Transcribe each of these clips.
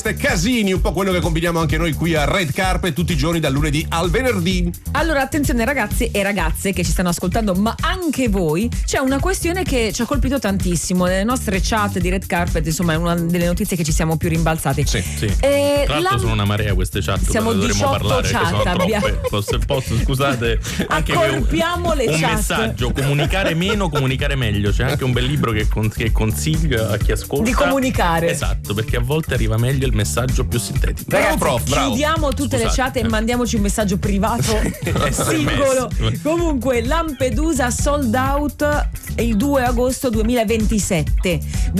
Casini, un po' quello che combiniamo anche noi qui a Red Carpet tutti i giorni dal lunedì al venerdì. Allora attenzione ragazzi e ragazze che ci stanno ascoltando, ma anche voi, c'è una questione che ci ha colpito tantissimo nelle nostre chat di Red Carpet, insomma è una delle notizie che ci siamo più rimbalzati. Sì. Tra l'altro sono una marea queste chat, siamo dovremmo 18 parlare chat, sono troppe. Posso scusate, anche accorpiamo le un chat. messaggio: comunicare meno, comunicare meglio. C'è anche un bel libro che consiglio a chi ascolta di comunicare. Esatto, perché a volte arriva meglio il messaggio più sintetico. Ragazzi, bravo. chiudiamo tutte le chat e mandiamoci un messaggio privato singolo. Comunque Lampedusa sold out il 2 agosto 2027,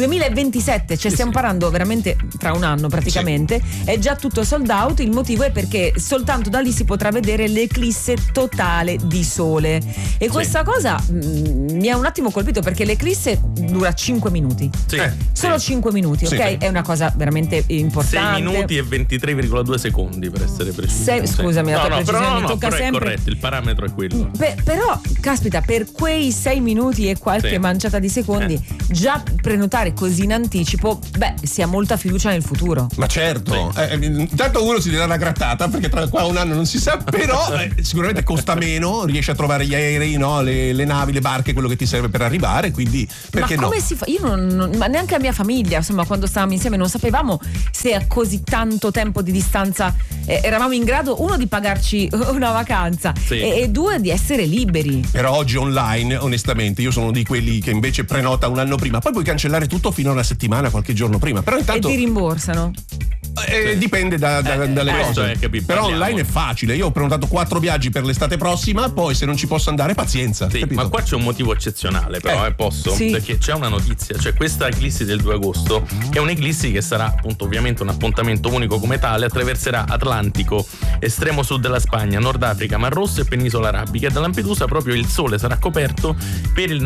cioè stiamo parlando veramente tra un anno praticamente. È già tutto sold out. Il motivo è perché soltanto da lì si potrà vedere l'eclisse totale di sole e questa cosa mi ha un attimo colpito, perché l'eclisse dura 5 minuti. Solo 5 minuti, ok? È una cosa veramente importante. 6 minuti e 23,2 secondi per essere precisi. Scusami, la precisione mi tocca però sempre. è corretto, il parametro è quello. Però, caspita, per quei 6 minuti e qualche manciata di secondi, già prenotare così in anticipo, si ha molta fiducia nel futuro. Ma certo, intanto uno si dà una grattata, perché tra qua un anno non si sa, però sicuramente costa meno, riesci a trovare gli aerei, no? le navi, le barche, quello che ti serve per arrivare, quindi perché ma come si fa? Io ma neanche la mia famiglia, insomma, quando stavamo insieme non sapevamo se a così tanto tempo di distanza eravamo in grado, uno, di pagarci una vacanza e due, di essere liberi. Però oggi online, onestamente, io sono di quelli che invece prenota un anno prima, poi puoi cancellare tutto fino a una settimana, qualche giorno prima, però intanto e ti rimborsano. Dipende dalle cose. Però online è facile. Io ho prenotato 4 viaggi per l'estate prossima, poi se non ci posso andare, pazienza. Ma qua c'è un motivo eccezionale, però posso? Sì. Perché c'è una notizia, cioè questa eclissi del 2 agosto è un'eclissi che sarà appunto ovviamente un appuntamento unico come tale, attraverserà Atlantico, estremo sud della Spagna, Nord Africa, Mar Rosso e Penisola Arabica, e da Lampedusa proprio il sole sarà coperto per il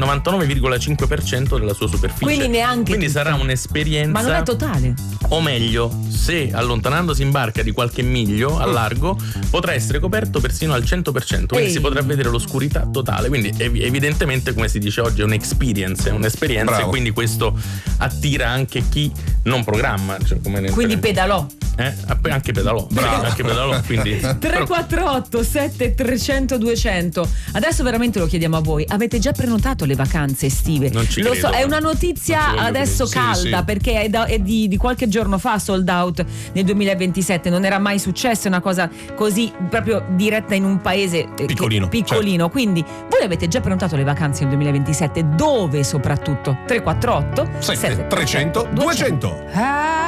99,5% della sua superficie. Quindi sarà un'esperienza. Ma non è totale. O meglio, se allontanandosi in barca di qualche miglio a largo potrà essere coperto persino al 100%, quindi si potrà vedere l'oscurità totale. Quindi evidentemente, come si dice oggi, è un'esperienza, e quindi questo attira anche chi non programma, cioè, quindi pedalò. Anche pedalò, anche pedalò, quindi 348 7300 200. Adesso veramente lo chiediamo a voi: avete già prenotato le vacanze estive? Non ci credo. So, è una notizia adesso calda, perché è di qualche giorno fa, sold out nel 2027. Non era mai successo una cosa così proprio diretta in un paese piccolino. Certo. Quindi voi avete già prenotato le vacanze nel 2027? Dove soprattutto? 348 7 300 200.